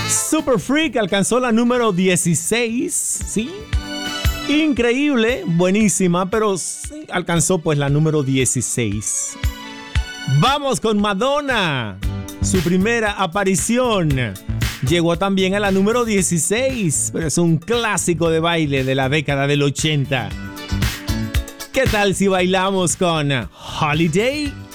Super Freak alcanzó la número 16, ¿sí? Increíble, buenísima, pero sí, alcanzó pues la número 16. Vamos con Madonna. Su primera aparición llegó también a la número 16, pero es un clásico de baile de la década del 80. ¿Qué tal si bailamos con Holiday?